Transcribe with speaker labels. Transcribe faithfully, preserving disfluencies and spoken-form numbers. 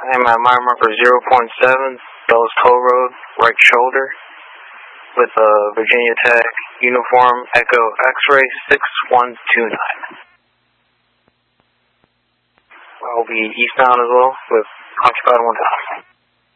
Speaker 1: I'm at mile marker zero point seven, Dulles Toll Road, right shoulder, with a Virginia Tech uniform Echo X-ray six one two nine. I'll be eastbound as well with occupied one time.